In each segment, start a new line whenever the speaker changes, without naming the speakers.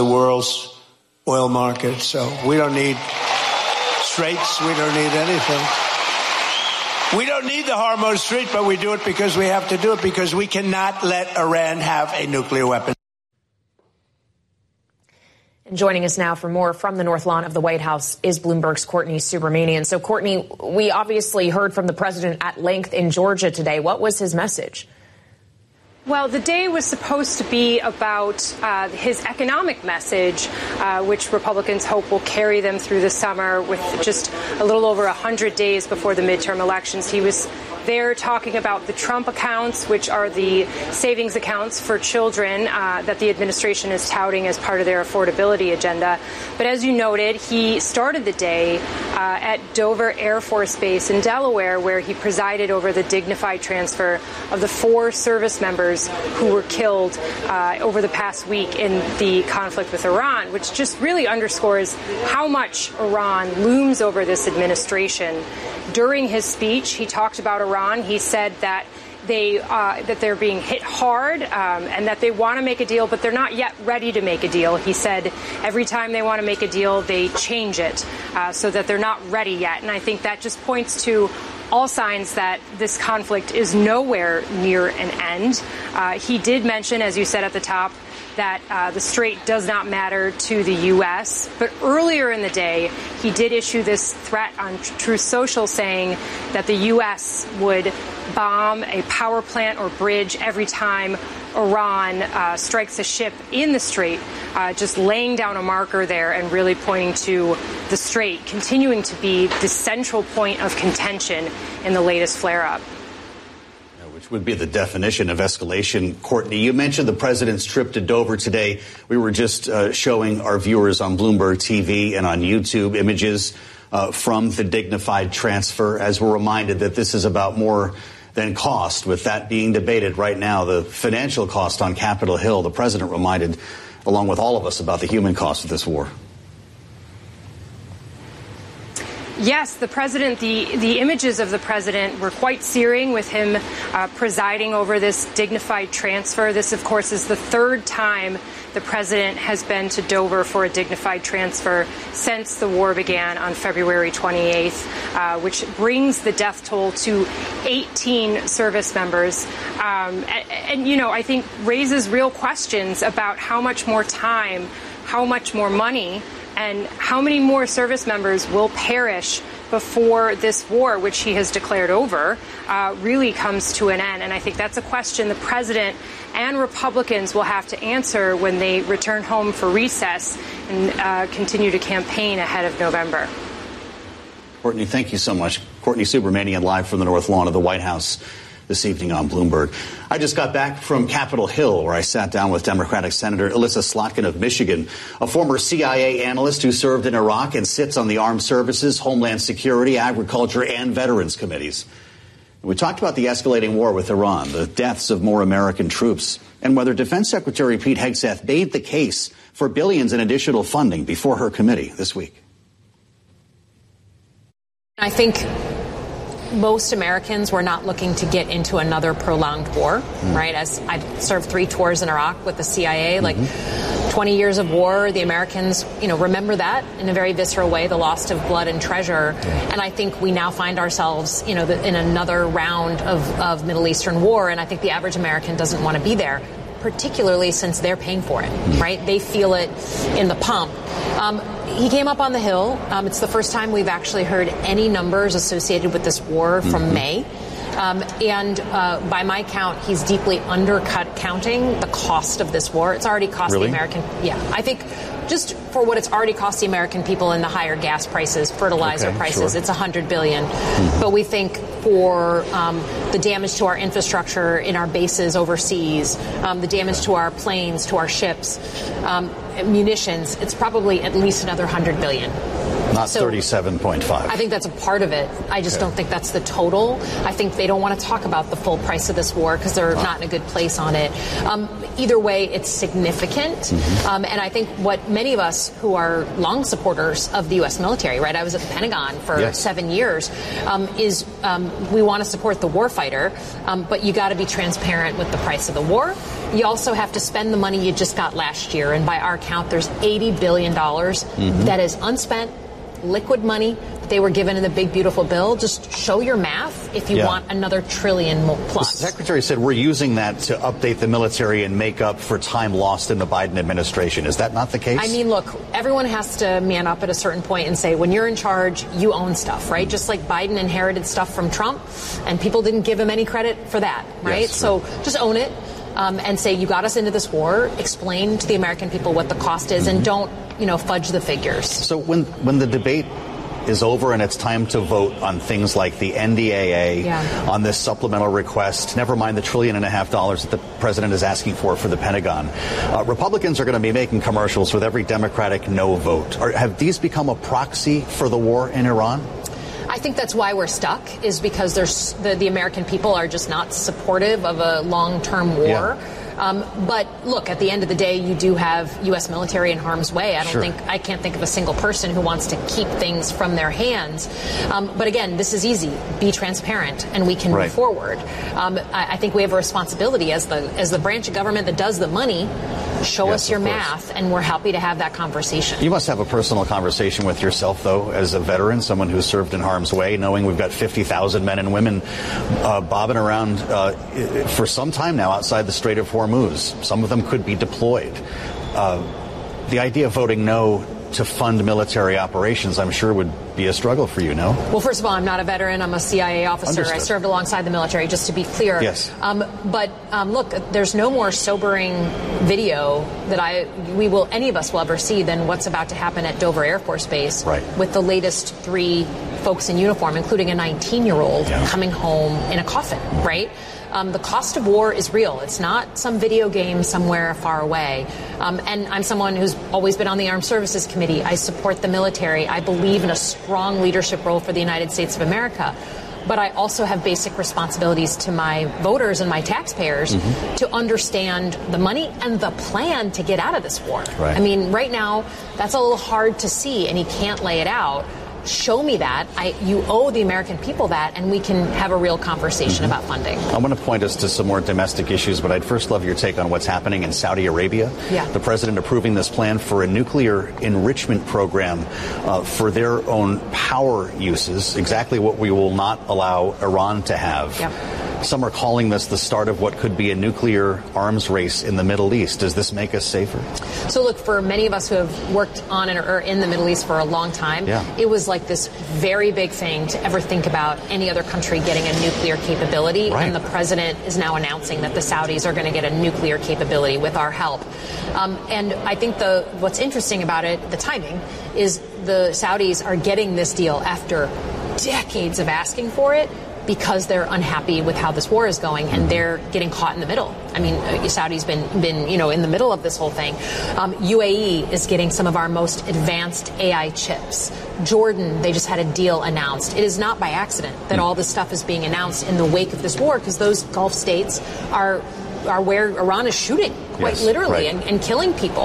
the world's oil market. So we don't need straits. We don't need anything. We don't need the Hormuz Strait, but we do it because we have to do it, because we cannot let Iran have a nuclear weapon.
And joining us now for more from the North Lawn of the White House is Bloomberg's Courtney Subramanian. So, Courtney, we obviously heard from the president at length in Georgia today. What was his message?
Well, the day was supposed to be about his economic message, which Republicans hope will carry them through the summer with just a little over 100 days before the midterm elections. He was there talking about the Trump accounts, which are the savings accounts for children that the administration is touting as part of their affordability agenda. But as you noted, he started the day at Dover Air Force Base in Delaware, where he presided over the dignified transfer of the 4 service members who were killed over the past week in the conflict with Iran, which just really underscores how much Iran looms over this administration. During his speech, he talked about Iran. He said that they're being hit hard and that they want to make a deal, but they're not yet ready to make a deal. He said every time they want to make a deal, they change it so that they're not ready yet. And I think that just points to all signs that this conflict is nowhere near an end. He did mention, as you said at the top, that the strait does not matter to the U.S. But earlier in the day, he did issue this threat on Truth Social saying that the U.S. would bomb a power plant or bridge every time Iran strikes a ship in the strait, just laying down a marker there and really pointing to the strait continuing to be the central point of contention in the latest flare-up.
Which would be the definition of escalation. Courtney, you mentioned the president's trip to Dover today. We were just showing our viewers on Bloomberg TV and on YouTube images from the dignified transfer, as we're reminded that this is about more than cost. With that being debated right now, the financial cost on Capitol Hill, the president reminded, along with all of us, about the human cost of this war.
Yes, the president, the images of the president were quite searing, with him presiding over this dignified transfer. This, of course, is the 3rd time the president has been to Dover for a dignified transfer since the war began on February 28th, which brings the death toll to 18 service members. And, you know, I think raises real questions about how much more time, how much more money, and how many more service members will perish before this war, which he has declared over, really comes to an end. And I think that's a question the president and Republicans will have to answer when they return home for recess and continue to campaign ahead of November.
Courtney, thank you so much. Courtney Subramanian, live from the North Lawn of the White House this evening on Bloomberg. I just got back from Capitol Hill, where I sat down with Democratic Senator Elissa Slotkin of Michigan, a former CIA analyst who served in Iraq and sits on the Armed Services, Homeland Security, Agriculture, and Veterans Committees. We talked about the escalating war with Iran, the deaths of more American troops, and whether Defense Secretary Pete Hegseth made the case for billions in additional funding before her committee this week.
I think most Americans were not looking to get into another prolonged war, right? As I've served 3 tours in Iraq with the CIA, like 20 years of war, the Americans, remember that in a very visceral way, the loss of blood and treasure. And I think we now find ourselves, in another round of Middle Eastern war. And I think the average American doesn't want to be there, particularly since they're paying for it, right? They feel it in the pump. He came up on the Hill. It's the first time we've actually heard any numbers associated with this war from May. And by my count, he's deeply counting the cost of this war. It's already cost the American. Yeah, I think just for what it's already cost the American people in the higher gas prices, fertilizer prices, it's $100 billion. But we think for the damage to our infrastructure in our bases overseas, the damage to our planes, to our ships, munitions, it's probably at least another $100 billion.
Not 37.5.
I think that's a part of it. I just don't think that's the total. I think they don't want to talk about the full price of this war because they're not in a good place on it. Either way, it's significant. And I think what many of us who are long supporters of the U.S. military, right? I was at the Pentagon for 7 years, we want to support the warfighter, but you got to be transparent with the price of the war. you also have to spend the money you just got last year. And by our count, there's $80 billion that is unspent, liquid money they were given in the big, beautiful bill. Just show your math if you want another trillion plus.
The Secretary said we're using that to update the military and make up for time lost in the Biden administration. Is that not the case?
I mean, look, everyone has to man up at a certain point and say, when you're in charge, you own stuff, right? Just like Biden inherited stuff from Trump, and people didn't give him any credit for that, right?
Yes,
so just own it. And say, you got us into this war, explain to the American people what the cost is, and don't, fudge the figures.
So when the debate is over and it's time to vote on things like the NDAA, on this supplemental request, never mind the $1.5 trillion that the president is asking for the Pentagon, Republicans are going to be making commercials with every Democratic no vote. Have these become a proxy for the war in Iran?
I think that's why we're stuck, is because the American people are just not supportive of a long-term war. But look, at the end of the day, you do have U.S. military in harm's way. I can't think of a single person who wants to keep things from their hands. But again, this is easy. Be transparent, and we can move forward. I think we have a responsibility as the branch of government that does the money. Show us your math, and we're happy to have that conversation.
You must have a personal conversation with yourself, though, as a veteran, someone who's served in harm's way, knowing we've got 50,000 men and women bobbing around for some time now outside the Strait of Hormuz. Some of them could be deployed. The idea of voting no to fund military operations, I'm sure, would be a struggle for you, no?
Well, first of all, I'm not a veteran. I'm a CIA officer.
Understood.
I served alongside the military, just to be clear.
Yes.
But look, there's no more sobering video that any of us will ever see than what's about to happen at Dover Air Force Base with the latest 3 folks in uniform, including a 19-year-old coming home in a coffin, right? The cost of war is real. It's not some video game somewhere far away. And I'm someone who's always been on the Armed Services Committee. I support the military. I believe in a strong leadership role for the United States of America. But I also have basic responsibilities to my voters and my taxpayers to understand the money and the plan to get out of this war.
Right.
I mean, right now, that's a little hard to see, and he can't lay it out. Show me that. You owe the American people that, and we can have a real conversation about funding.
I want to point us to some more domestic issues, but I'd first love your take on what's happening in Saudi Arabia. The president approving this plan for a nuclear enrichment program for their own power uses, exactly what we will not allow Iran to have. Some are calling this the start of what could be a nuclear arms race in the Middle East. Does this make us safer?
So look, for many of us who have worked on or in the Middle East for a long time, it was like this very big thing to ever think about any other country getting a nuclear capability. And the president is now announcing that the Saudis are going to get a nuclear capability with our help. And I think what's interesting about it, the timing, is the Saudis are getting this deal after decades of asking for it, because they're unhappy with how this war is going, and they're getting caught in the middle. I mean, Saudi's been in the middle of this whole thing. UAE is getting some of our most advanced AI chips. Jordan, they just had a deal announced. It is not by accident that all this stuff is being announced in the wake of this war, because those Gulf states are where Iran is shooting, quite literally, and killing people.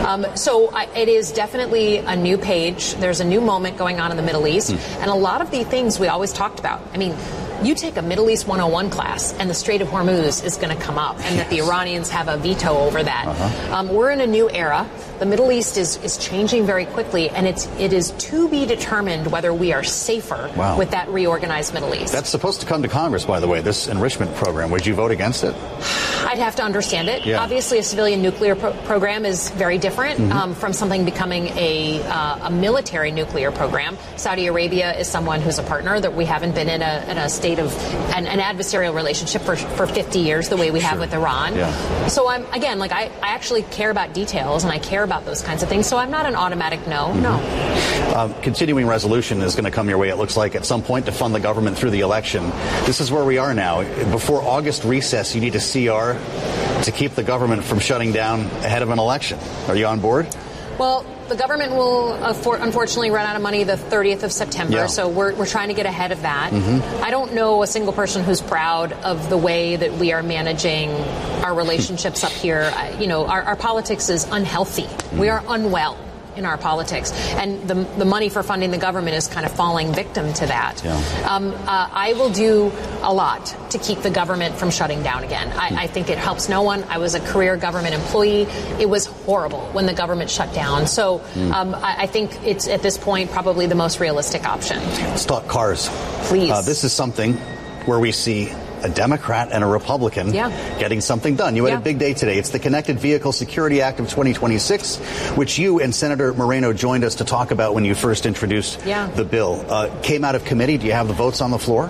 So it is definitely a new page. There's a new moment going on in the Middle East. And a lot of the things we always talked about. I mean, you take a Middle East 101 class, and the Strait of Hormuz is going to come up, and that the Iranians have a veto over that. We're in a new era. The Middle East is changing very quickly, and it is to be determined whether we are safer with that reorganized Middle East.
That's supposed to come to Congress, by the way, this enrichment program. Would you vote against it?
I'd have to understand it. Obviously, a civilian nuclear program is very different from something becoming a military nuclear program. Saudi Arabia is someone who's a partner that we haven't been in a state of an adversarial relationship for 50 years the way we have with Iran. So I actually care about details, and I care about those kinds of things. So I'm not an automatic no.
Continuing resolution is going to come your way, it looks like, at some point to fund the government through the election. This is where we are now. Before August recess, you need a CR to keep the government from shutting down ahead of an election. Are you on board?
Well, the government will unfortunately run out of money the 30th of September, so we're trying to get ahead of that. I don't know a single person who's proud of the way that we are managing our relationships up here. Our politics is unhealthy. We are unwell. in our politics. And the money for funding the government is kind of falling victim to that. Yeah. I will do a lot to keep the government from shutting down again. I think it helps no one. I was a career government employee. It was horrible when the government shut down. So I think it's, at this point, probably the most realistic option.
Let's talk cars.
Please.
This is something where we see a Democrat and a Republican getting something done. You had a big day today. It's the Connected Vehicle Security Act of 2026, which you and Senator Moreno joined us to talk about when you first introduced the bill. Came out of committee. Do you have the votes on the floor?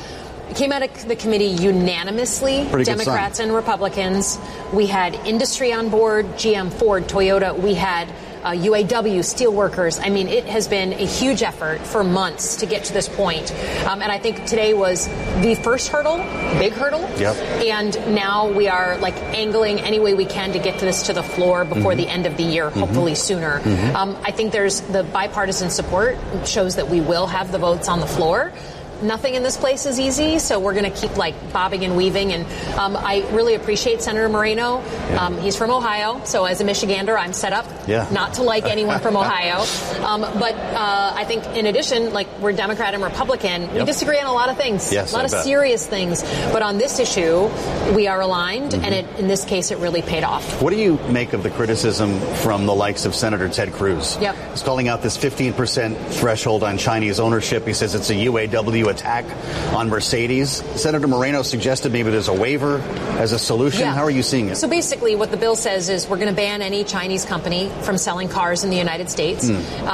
It came out of the committee unanimously, Democrats and Republicans. We had industry on board, GM, Ford, Toyota. We had UAW, steelworkers. I mean, it has been a huge effort for months to get to this point. And I think today was the first hurdle, big hurdle. Yep. And now we are like angling any way we can to get to this to the floor before the end of the year, hopefully sooner. I think there's the bipartisan support shows that we will have the votes on the floor. Nothing in this place is easy, so we're going to keep like bobbing and weaving. And I really appreciate Senator Moreno. He's from Ohio, so as a Michigander, I'm set up not to like anyone from Ohio. But I think in addition, like we're Democrat and Republican, we disagree on a lot of things, a lot of serious things. But on this issue, we are aligned, and in this case, it really paid off. What do you make of the criticism from the likes of Senator Ted Cruz? He's calling out this 15% threshold on Chinese ownership. He says it's a UAW attack on Mercedes. Senator Moreno suggested maybe there's a waiver as a solution. How are you seeing it? So basically what the bill says is we're going to ban any Chinese company from selling cars in the United States.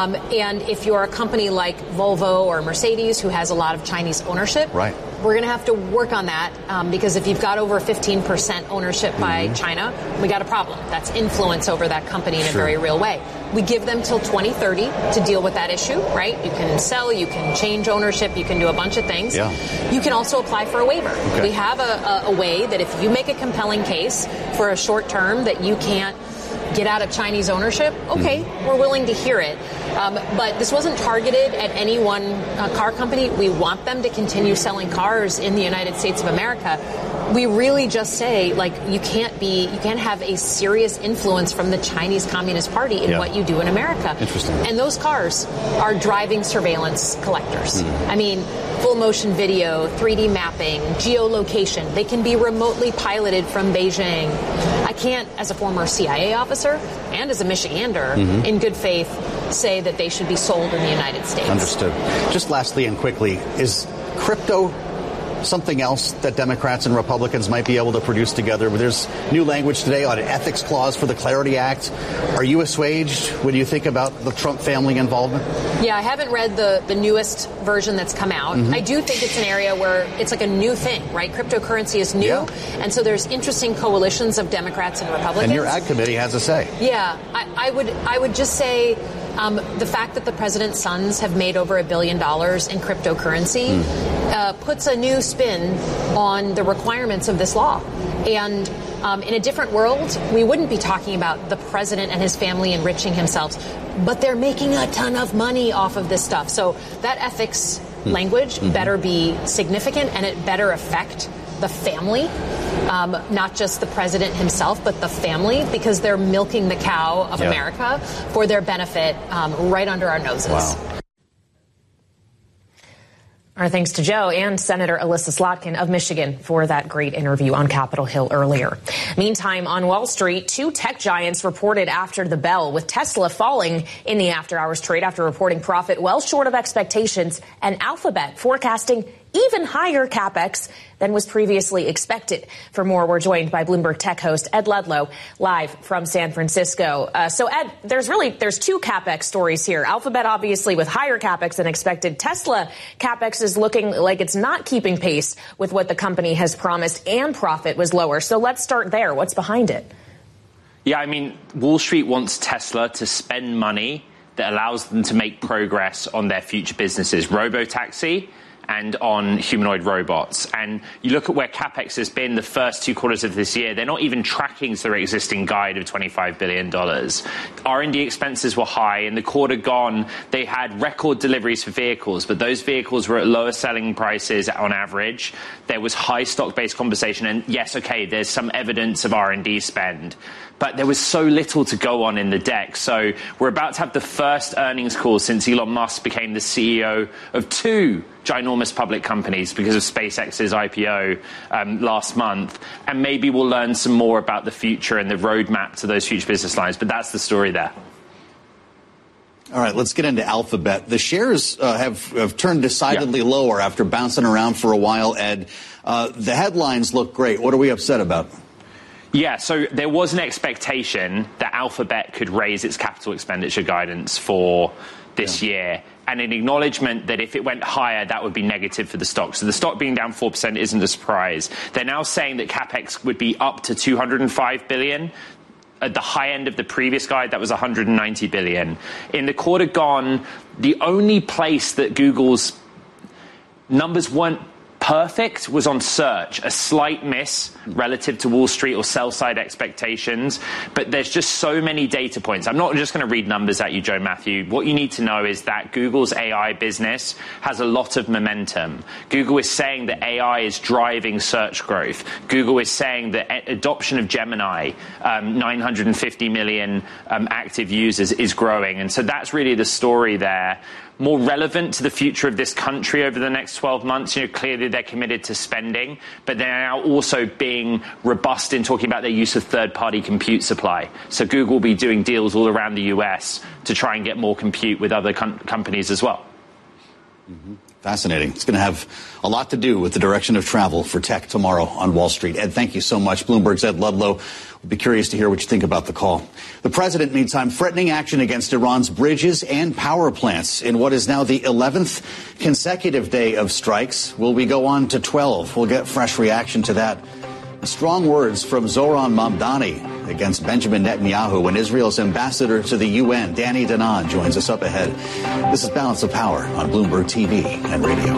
And if you're a company like Volvo or Mercedes who has a lot of Chinese ownership, we're going to have to work on that because if you've got over 15% ownership by China, we got a problem. That's influence over that company in a very real way. We give them till 2030 to deal with that issue, right? You can sell, you can change ownership, you can do a bunch of things. You can also apply for a waiver. We have a way that if you make a compelling case for a short term that you can't get out of Chinese ownership, we're willing to hear it. But this wasn't targeted at any one car company. We want them to continue selling cars in the United States of America. We really just say, like, you can't have a serious influence from the Chinese Communist Party in what you do in America. Interesting. And those cars are driving surveillance collectors. I mean, full motion video, 3D mapping, geolocation. They can be remotely piloted from Beijing. I can't, as a former CIA officer and as a Michigander, in good faith, say that they should be sold in the United States. Understood. Just lastly and quickly, is crypto something else that Democrats and Republicans might be able to produce together? There's new language today on an ethics clause for the Clarity Act. Are you assuaged when you think about the Trump family involvement? Yeah, I haven't read the newest version that's come out. I do think it's an area where it's like a new thing, right? Cryptocurrency is new. And so there's interesting coalitions of Democrats and Republicans. And your ag committee has a say. Yeah, I would just say the fact that the president's sons have made over $1 billion in cryptocurrency puts a new spin on the requirements of this law. And in a different world, we wouldn't be talking about the president and his family enriching himself, but they're making a ton of money off of this stuff. So that ethics language better be significant, and it better affect the family, not just the president himself, but the family, because they're milking the cow of America for their benefit right under our noses. Wow.
Our thanks to Joe and Senator Elissa Slotkin of Michigan for that great interview on Capitol Hill earlier. Meantime, on Wall Street, two tech giants reported after the bell, with Tesla falling in the after-hours trade after reporting profit well short of expectations, and Alphabet forecasting even higher capex than was previously expected. For more, we're joined by Bloomberg Tech host Ed Ludlow, live from San Francisco. So, Ed, there's two capex stories here. Alphabet, obviously, with higher capex than expected. Tesla capex is looking like it's not keeping pace with what the company has promised, and profit was lower. So let's start there. What's behind it?
Yeah, I mean, Wall Street wants Tesla to spend money that allows them to make progress on their future businesses. Robotaxi and on humanoid robots. And you look at where CapEx has been the first 2 quarters of this year, they're not even tracking to their existing guide of $25 billion. R&D expenses were high. In the quarter gone, they had record deliveries for vehicles, but those vehicles were at lower selling prices on average. There was high stock-based compensation, and yes, okay, there's some evidence of R&D spend, but there was so little to go on in the deck. So we're about to have the first earnings call since Elon Musk became the CEO of 2 ginormous public companies because of SpaceX's IPO last month. And maybe we'll learn some more about the future and the roadmap to those future business lines. But that's the story there.
All right, let's get into Alphabet. The shares have turned decidedly lower after bouncing around for a while, Ed. The headlines look great. What are we upset about?
Yeah, so there was an expectation that Alphabet could raise its capital expenditure guidance for this year, and an acknowledgement that if it went higher, that would be negative for the stock. So the stock being down 4% isn't a surprise. They're now saying that CapEx would be up to $205 billion. At the high end of the previous guide, that was $190 billion. In the quarter gone, the only place that Google's numbers weren't perfect was on search, a slight miss relative to Wall Street or sell-side expectations. But there's just so many data points. I'm not just going to read numbers at you, Joe Matthew. What you need to know is that Google's AI business has a lot of momentum. Google is saying that AI is driving search growth. Google is saying that adoption of Gemini, 950 million active users, is growing. And so that's really the story there. More relevant to the future of this country over the next 12 months, clearly they're committed to spending, but they're now also being robust in talking about their use of third-party compute supply. So Google will be doing deals all around the US to try and get more compute with other companies as well.
Mm-hmm. Fascinating. It's going to have a lot to do with the direction of travel for tech tomorrow on Wall Street. Ed, thank you so much. Bloomberg's Ed Ludlow. We'll be curious to hear what you think about the call. The president, meantime, threatening action against Iran's bridges and power plants in what is now the 11th consecutive day of strikes. Will we go on to 12? We'll get fresh reaction to that. Strong words from Zoran Mamdani against Benjamin Netanyahu when Israel's ambassador to the UN, Danny Danon, joins us up ahead. This is Balance of Power on Bloomberg TV and radio.